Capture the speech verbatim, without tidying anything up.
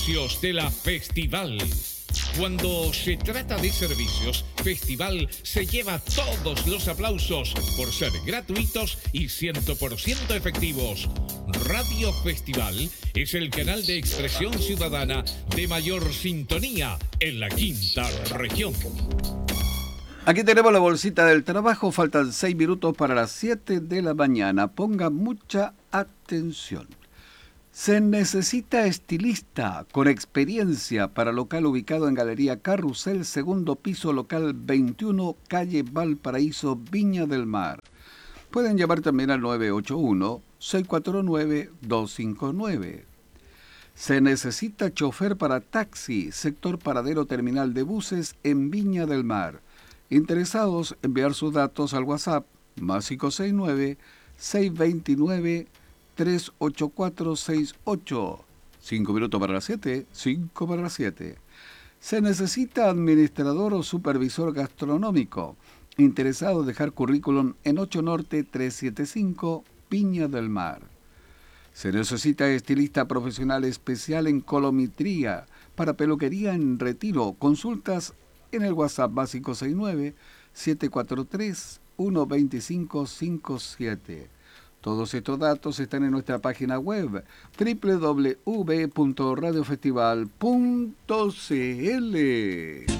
servicios de la Festival. Cuando se trata de servicios, Festival se lleva todos los aplausos por ser gratuitos y cien por ciento efectivos. Radio Festival es el canal de expresión ciudadana de mayor sintonía en la quinta región. Aquí tenemos la bolsita del trabajo, faltan seis minutos para las siete de la mañana. Ponga mucha atención. Se necesita estilista con experiencia para local ubicado en Galería Carrusel, segundo piso, local veintiuno, calle Valparaíso, Viña del Mar. Pueden llamar también al nueve ocho uno, seis cuatro nueve, dos cinco nueve. Se necesita chofer para taxi, sector paradero terminal de buses en Viña del Mar. Interesados, enviar sus datos al WhatsApp más cinco seis nueve, seis dos nueve, tres ocho cuatro seis ocho. Cinco minutos para las siete, cinco para las siete. Se necesita administrador o supervisor gastronómico. Interesado, dejar currículum en ocho Norte trescientos setenta y cinco, Viña del Mar. Se necesita estilista profesional especial en colometría para peluquería en Retiro. Consultas en el WhatsApp más cinco seis nueve, siete cuatro tres, uno dos cinco cinco siete. Todos estos datos están en nuestra página web doble u doble u doble u punto radio festival punto c l.